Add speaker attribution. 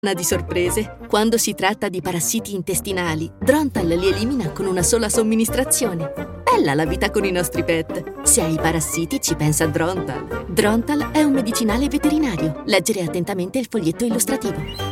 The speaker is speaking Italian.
Speaker 1: Di sorprese. Quando si tratta di parassiti intestinali, Drontal li elimina con una sola somministrazione. Bella la vita con i nostri pet. Se hai parassiti ci pensa Drontal. Drontal è un medicinale veterinario. Leggere attentamente il foglietto illustrativo.